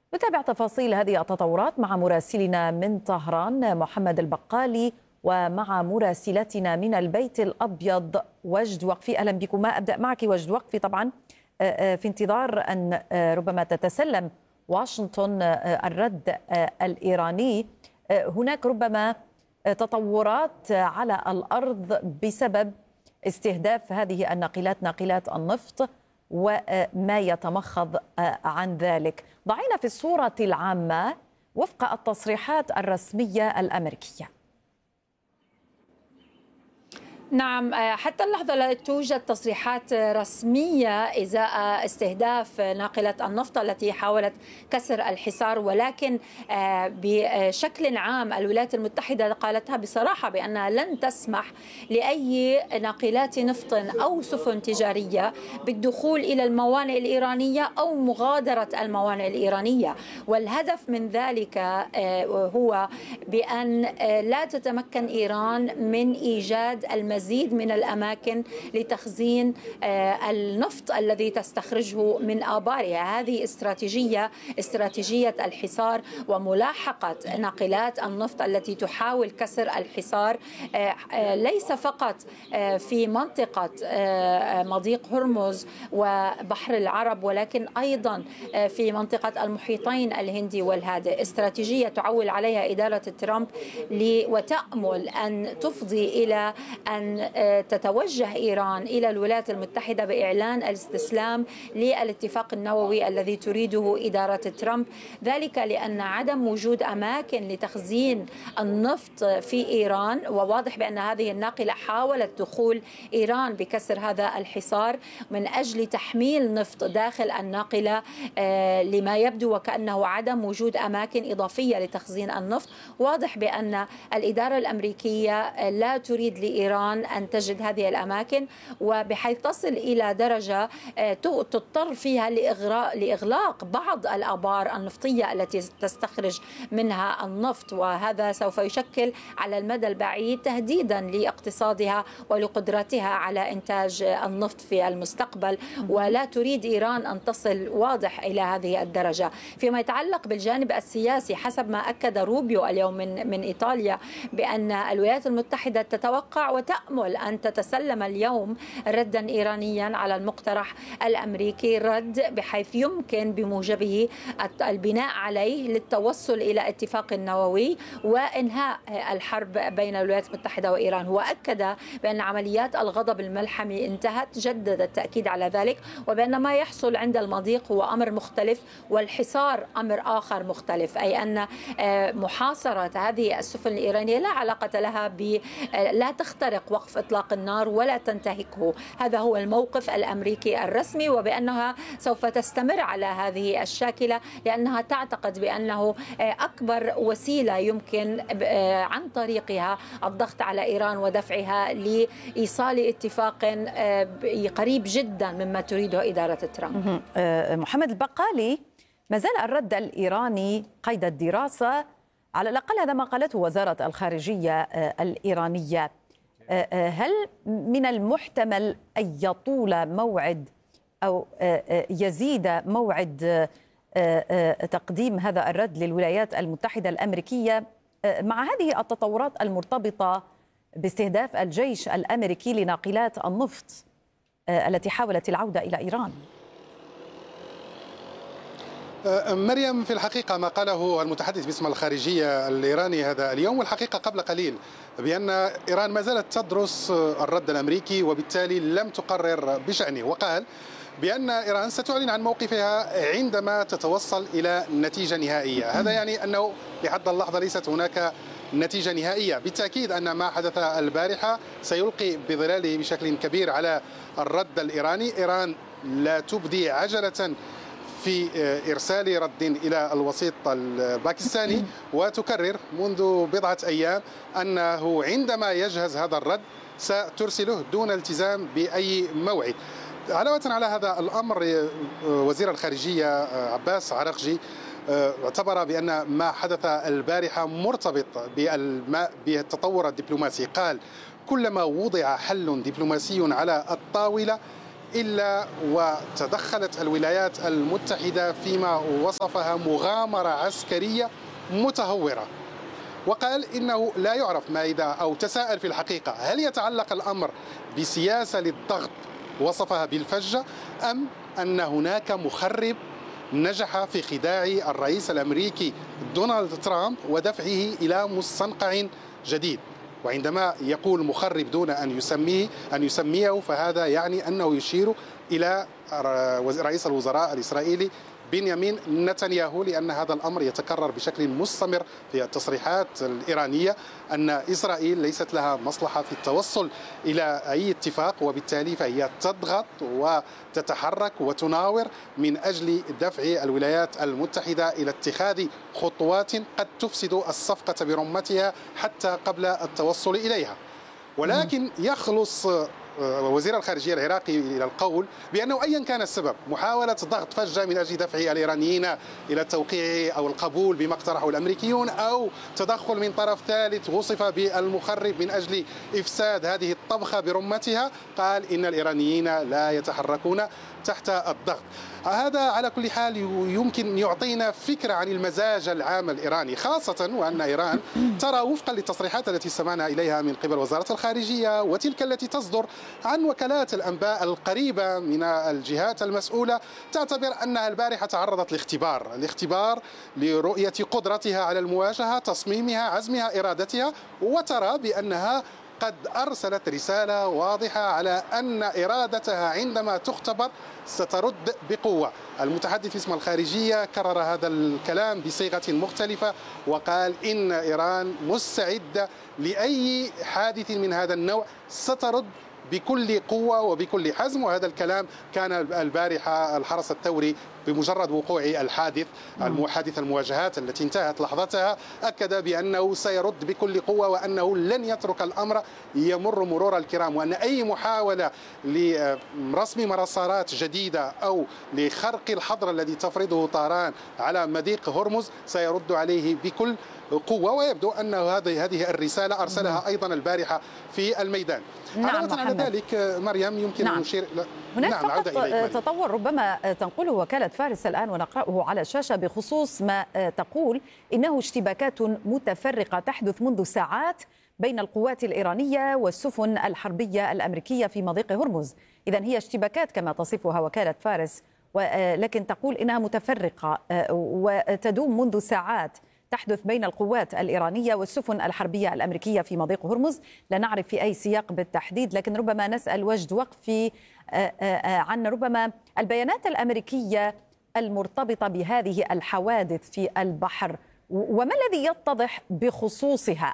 نتابع تفاصيل هذه التطورات مع مراسلنا من طهران محمد البقالي ومع مراسلتنا من البيت الأبيض وجد وقفي. أهلا بكما. أبدأ معك وجد وقفي. طبعا في انتظار أن ربما تتسلم واشنطن الرد الإيراني، هناك ربما تطورات على الأرض بسبب استهداف هذه الناقلات، ناقلات النفط، وما يتمخض عن ذلك. ضعينا في الصورة العامة وفق التصريحات الرسمية الأمريكية. نعم، حتى اللحظة لا توجد تصريحات رسمية إزاء استهداف ناقلة النفط التي حاولت كسر الحصار، ولكن بشكل عام الولايات المتحدة قالتها بصراحة بأنها لن تسمح لأي ناقلات نفط أو سفن تجارية بالدخول إلى الموانئ الإيرانية أو مغادرة الموانئ الإيرانية. والهدف من ذلك هو بأن لا تتمكن إيران من إيجاد المزيد من الأماكن لتخزين النفط الذي تستخرجه من آبارها. هذه استراتيجية الحصار وملاحقة ناقلات النفط التي تحاول كسر الحصار، ليس فقط في منطقة مضيق هرمز وبحر العرب، ولكن أيضا في منطقة المحيطين الهندي والهادئ. استراتيجية تعول عليها إدارة ترامب وتأمل أن تفضي إلى أن تتوجه إيران إلى الولايات المتحدة بإعلان الاستسلام للاتفاق النووي الذي تريده إدارة ترامب، ذلك لأن عدم وجود أماكن لتخزين النفط في إيران، وواضح بأن هذه الناقلة حاولت دخول إيران بكسر هذا الحصار من أجل تحميل نفط داخل الناقلة، لما يبدو وكأنه عدم وجود أماكن إضافية لتخزين النفط. واضح بأن الإدارة الأمريكية لا تريد لإيران أن تجد هذه الأماكن، وبحيث تصل إلى درجة تضطر فيها لإغلاق بعض الآبار النفطية التي تستخرج منها النفط، وهذا سوف يشكل على المدى البعيد تهديدا لاقتصادها ولقدرتها على إنتاج النفط في المستقبل. ولا تريد إيران أن تصل واضح إلى هذه الدرجة. فيما يتعلق بالجانب السياسي، حسب ما أكد روبيو اليوم من إيطاليا بأن الولايات المتحدة تتوقع وتأمل أن تتسلم اليوم ردا إيرانيا على المقترح الأمريكي، رد بحيث يمكن بموجبه البناء عليه للتوصل إلى اتفاق نووي وإنهاء الحرب بين الولايات المتحدة وإيران. وأكد بأن عمليات الغضب الملحمي انتهت، جدد التأكيد على ذلك، وبأن ما يحصل عند المضيق هو أمر مختلف والحصار أمر آخر مختلف، أي أن محاصرة هذه السفن الإيرانية لا علاقة لها لا تخترق وقف إطلاق النار ولا تنتهكه. هذا هو الموقف الأمريكي الرسمي، وبأنها سوف تستمر على هذه الشاكلة لأنها تعتقد بأنه أكبر وسيلة يمكن عن طريقها الضغط على إيران ودفعها لإيصال اتفاق قريب جدا مما تريده إدارة ترامب. محمد البقالي، ما زال الرد الإيراني قيد الدراسة، على الأقل هذا ما قالته وزارة الخارجية الإيرانية. هل من المحتمل أن يطول موعد أو يزيد موعد تقديم هذا الرد للولايات المتحدة الأمريكية مع هذه التطورات المرتبطة باستهداف الجيش الأمريكي لناقلات النفط التي حاولت العودة إلى إيران؟ مريم، في الحقيقة ما قاله المتحدث باسم الخارجية الإيراني هذا اليوم، والحقيقة قبل قليل، بأن إيران ما زالت تدرس الرد الأمريكي وبالتالي لم تقرر بشأنه، وقال بأن إيران ستعلن عن موقفها عندما تتوصل إلى نتيجة نهائية. هذا يعني أنه لحد اللحظة ليست هناك نتيجة نهائية. بالتأكيد أن ما حدث البارحة سيلقي بظلاله بشكل كبير على الرد الإيراني. إيران لا تبدي عجلة في إرسال رد إلى الوسيط الباكستاني، وتكرر منذ بضعة أيام أنه عندما يجهز هذا الرد سترسله دون التزام بأي موعد. علاوة على هذا الأمر، وزير الخارجية عباس عراقجي اعتبر بأن ما حدث البارحة مرتبط بالتطور الدبلوماسي. قال: كلما وضع حل دبلوماسي على الطاولة إلا وتدخلت الولايات المتحدة فيما وصفها مغامرة عسكرية متهورة، وقال إنه لا يعرف ما إذا أو تساءل في الحقيقة هل يتعلق الأمر بسياسة للضغط وصفها بالفجة، أم أن هناك مخرب نجح في خداع الرئيس الأمريكي دونالد ترامب ودفعه إلى مستنقع جديد. وعندما يقول مخرب دون أن يسميه فهذا يعني أنه يشير إلى رئيس الوزراء الإسرائيلي بنيامين نتنياهو، لأن هذا الأمر يتكرر بشكل مستمر في التصريحات الإيرانية أن إسرائيل ليست لها مصلحة في التوصل إلى أي اتفاق، وبالتالي فهي تضغط وتتحرك وتناور من أجل دفع الولايات المتحدة إلى اتخاذ خطوات قد تفسد الصفقة برمتها حتى قبل التوصل إليها. ولكن يخلص وزير الخارجية العراقي إلى القول بأنه أيا كان السبب، محاولة ضغط فجة من أجل دفع الإيرانيين إلى التوقيع أو القبول بما اقترحه الأمريكيون، أو تدخل من طرف ثالث وصف بالمخرب من أجل إفساد هذه الطبخة برمتها، قال إن الإيرانيين لا يتحركون تحت الضغط. هذا على كل حال يمكن يعطينا فكرة عن المزاج العام الإيراني، خاصة وأن إيران ترى وفقا للتصريحات التي استمعنا إليها من قبل وزارة الخارجية وتلك التي تصدر عن وكالات الأنباء القريبة من الجهات المسؤولة، تعتبر أنها البارحة تعرضت لاختبار لرؤية قدرتها على المواجهة، تصميمها، عزمها، إرادتها، وترى بأنها قد أرسلت رسالة واضحة على أن إرادتها عندما تختبر سترد بقوة. المتحدث باسم الخارجية كرر هذا الكلام بصيغة مختلفة وقال إن إيران مستعدة لأي حادث من هذا النوع، سترد بكل قوة وبكل حزم. وهذا الكلام كان البارحة الحرس الثوري بمجرد وقوع الحادث المواجهات التي انتهت لحظتها أكد بأنه سيرد بكل قوة وأنه لن يترك الأمر يمر مرور الكرام، وأن أي محاولة لرسم مسارات جديدة أو لخرق الحظر الذي تفرضه طهران على مضيق هرمز سيرد عليه بكل قوة. ويبدو أن هذه الرسالة أرسلها أيضا البارحة في الميدان. نعم على ذلك مريم يمكن أن نشير هناك فقط تطور ربما تنقله وكالة فارس الآن ونقرأه على الشاشة بخصوص ما تقول إنه اشتباكات متفرقة تحدث منذ ساعات بين القوات الإيرانية والسفن الحربية الأمريكية في مضيق هرمز. إذن هي اشتباكات كما تصفها وكالة فارس، ولكن تقول إنها متفرقة وتدوم منذ ساعات، تحدث بين القوات الإيرانية والسفن الحربية الأمريكية في مضيق هرمز. لا نعرف في أي سياق بالتحديد، لكن ربما نسأل وجد وقفي عن ربما البيانات الأمريكية المرتبطة بهذه الحوادث في البحر، وما الذي يتضح بخصوصها؟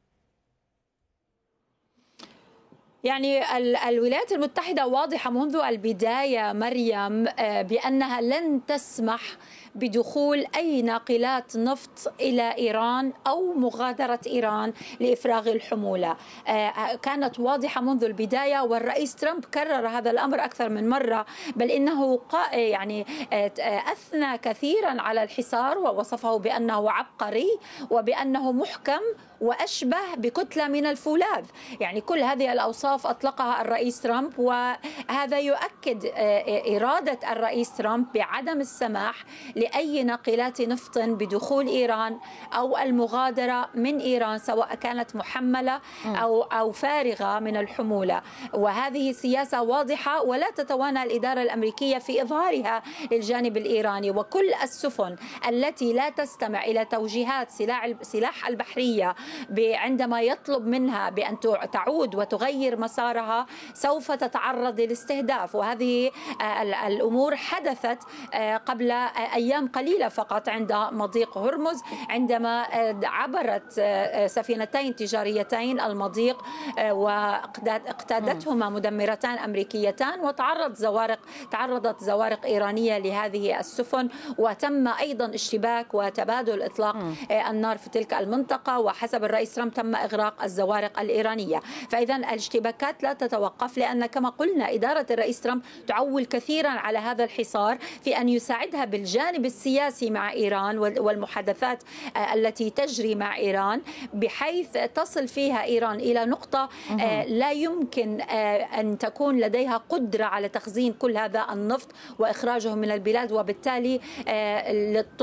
يعني الولايات المتحدة واضحة منذ البداية مريم بأنها لن تسمح بدخول أي ناقلات نفط إلى إيران أو مغادرة إيران لإفراغ الحمولة. كانت واضحة منذ البداية، والرئيس ترامب كرر هذا الأمر أكثر من مرة، بل إنه يعني أثنى كثيرا على الحصار ووصفه بأنه عبقري وبأنه محكم وأشبه بكتلة من الفولاذ. يعني كل هذه الأوصاف أطلقها الرئيس ترامب، وهذا يؤكد إرادة الرئيس ترامب بعدم السماح لأي ناقلات نفط بدخول إيران أو المغادرة من إيران، سواء كانت محملة أو فارغة من الحمولة. وهذه سياسة واضحة ولا تتوانى الإدارة الأمريكية في إظهارها للجانب الإيراني. وكل السفن التي لا تستمع إلى توجيهات سلاح البحرية عندما يطلب منها بأن تعود وتغير مسارها سوف تتعرض للاستهداف. وهذه الأمور حدثت قبل أيام قليلة فقط عند مضيق هرمز، عندما عبرت سفينتين تجاريتين المضيق واقتادتهما مدمرتان أمريكيتان، تعرضت زوارق إيرانية لهذه السفن، وتم أيضا اشتباك وتبادل إطلاق النار في تلك المنطقة. وحسب مكتب الرئيس ترامب تم إغراق الزوارق الإيرانية. فإذا الاشتباكات لا تتوقف، لأن كما قلنا إدارة الرئيس ترامب تعول كثيرا على هذا الحصار في أن يساعدها بالجانب السياسي مع إيران والمحادثات التي تجري مع إيران، بحيث تصل فيها إيران إلى نقطة لا يمكن أن تكون لديها قدرة على تخزين كل هذا النفط وإخراجه من البلاد، وبالتالي